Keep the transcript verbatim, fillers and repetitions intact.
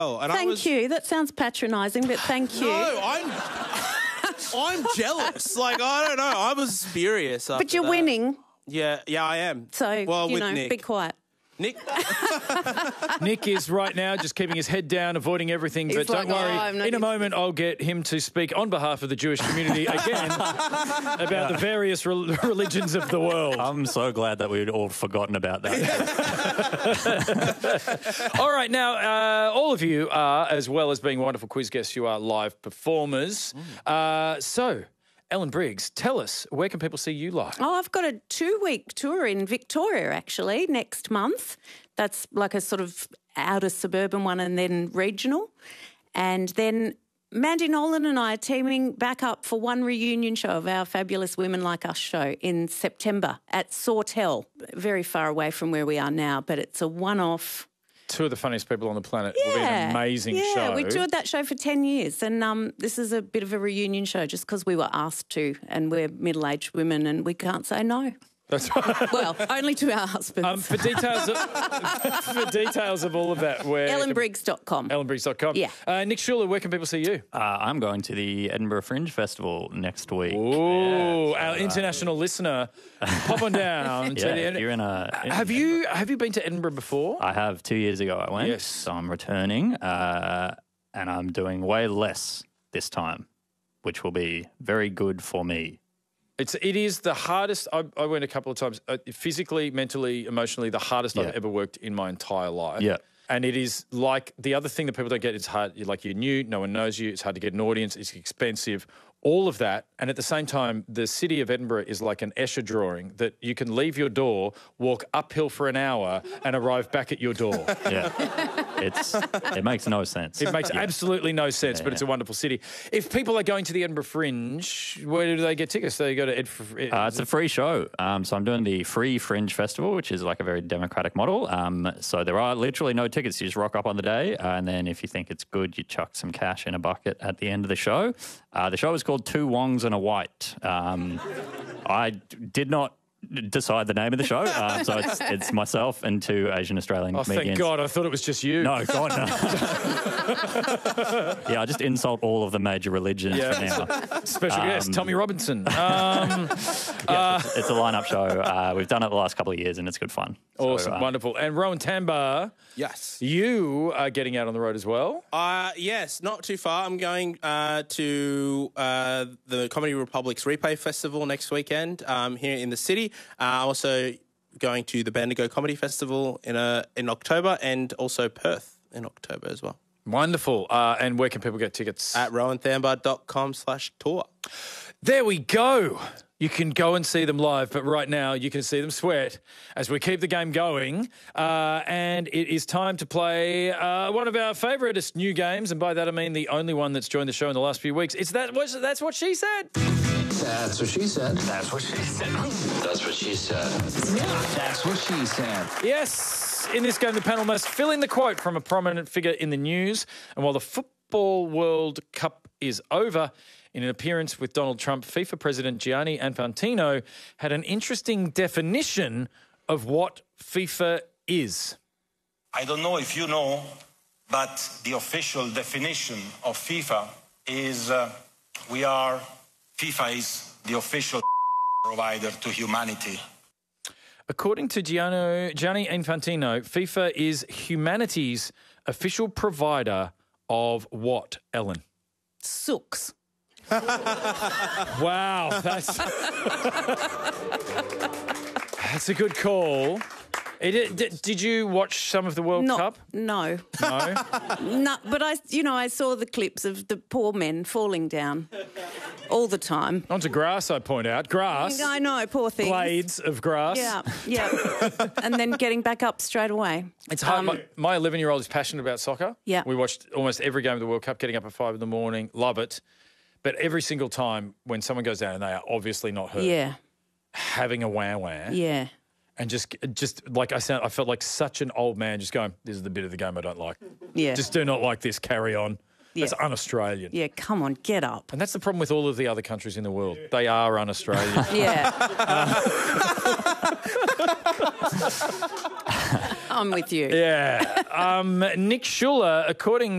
Oh, and thank I was... you. That sounds patronising, but thank you. No, I'm... I'm jealous. Like, I don't know. I was furious after But you're that. winning. Yeah, yeah, I am. So, well, you with know, Nick. be quiet. Nick... Nick is right now just keeping his head down, avoiding everything. He's but like, don't worry, "Oh, I'm not in a used moment I'll get him to speak on behalf of the Jewish community again about the various re- religions of the world. I'm so glad that we'd all forgotten about that. All right, now, uh, all of you are, as well as being wonderful quiz guests, you are live performers. Uh, so... Ellen Briggs, tell us, where can people see you live? Oh, I've got a two-week tour in Victoria, actually, next month. That's like a sort of outer suburban one and then regional. And then Mandy Nolan and I are teaming back up for one reunion show of our Fabulous Women Like Us show in September at Sawtell, very far away from where we are now, but it's a one-off. Two of the funniest people on the planet. Yeah, It will be an amazing yeah, show. we toured that show for ten years and um, this is a bit of a reunion show just because we were asked to and we're middle-aged women and we can't say no. That's right. Well, only to our husbands. Um, for details of, for details of all of that, where ellen briggs dot com. ellen briggs dot com. Yeah. Uh, Nick Schuler, where can people see you? Uh, I'm going to the Edinburgh Fringe Festival next week. Oh, Yeah, our so, uh, international listener, pop on down. to Yeah, the if you're in a... in have you have you been to Edinburgh before? I have. Two years ago I went. Yes. So I'm returning uh, and I'm doing way less this time, which will be very good for me. It's it is the hardest. I, I went a couple of times. Uh, physically, mentally, emotionally, the hardest Yeah. I've ever worked in my entire life. Yeah. And it is like the other thing that people don't get. It's hard. You're like you're new. No one knows you. It's hard to get an audience. It's expensive. All of that. And at the same time, the city of Edinburgh is like an Escher drawing that you can leave your door, walk uphill for an hour and arrive back at your door. Yeah. It's It makes no sense. It makes Yeah. absolutely no sense, Yeah, but it's a yeah. wonderful city. If people are going to the Edinburgh Fringe, where do they get tickets? They go to Ed. Uh, it's a free show. Um, so I'm doing the Free Fringe Festival, which is like a very democratic model. Um, so there are literally no tickets. You just rock up on the day. Uh, and then if you think it's good, you chuck some cash in a bucket at the end of the show. Uh, the show is called Two Wongs and a White. Um, I d- did not decide the name of the show. Um, so it's, it's myself and two Asian Australian Oh, comedians. thank God. I thought it was just you. No, God, no. Yeah, I just insult all of the major religions Yeah. for now. Special guest, Um, Tommy Robinson. Um, Yeah, it's, it's a lineup show. Uh, we've done it the last couple of years and it's good fun. So, awesome, uh, wonderful. And Rowan Tambar, Yes. you are getting out on the road as well. Uh, yes, not too far. I'm going uh, to uh, the Comedy Republic's Replay Festival next weekend um, here in the city. Uh, I'm also going to the Bendigo Comedy Festival in uh, in October and also Perth in October as well. Wonderful. Uh, and where can people get tickets? At rowanthambar.com slash tour. There we go. You can go and see them live, but right now you can see them sweat as we keep the game going. Uh, and it is time to play uh, one of our favouriteest new games, and by that I mean the only one that's joined the show in the last few weeks. It's that. What's, that's what she said. That's what she said. That's what she said. That's what she said. That's what she said. Yes. In this game, the panel must fill in the quote from a prominent figure in the news. And while the Football World Cup is over, in an appearance with Donald Trump, FIFA President Gianni Infantino had an interesting definition of what FIFA is. I don't know if you know, but the official definition of FIFA is uh, we are, FIFA is the official provider to humanity. According to Gianni, Gianni Infantino, FIFA is humanity's official provider of what, Ellen? Sooks. Wow, that's that's a good call. It, did, did you watch some of the World Not, Cup? No. No. No, but I, you know, I saw the clips of the poor men falling down all the time. Onto grass, I point out. Grass. I know, poor things. Blades of grass. Yeah, yeah. And then getting back up straight away. It's hard. Um, my, my eleven-year-old is passionate about soccer. Yeah. We watched almost every game of the World Cup, getting up at five in the morning. Love it. But every single time when someone goes down and they are obviously not hurt, Yeah, having a wah-wah. yeah. And just, just like I sound, I felt like such an old man just going, this is the bit of the game I don't like. Yeah. Just do not like this, carry on. That's Yeah. un-Australian. Yeah, come on, get up. And that's the problem with all of the other countries in the world. They are un-Australian. Yeah. I'm with you. Yeah. Um, Nick Schuler, according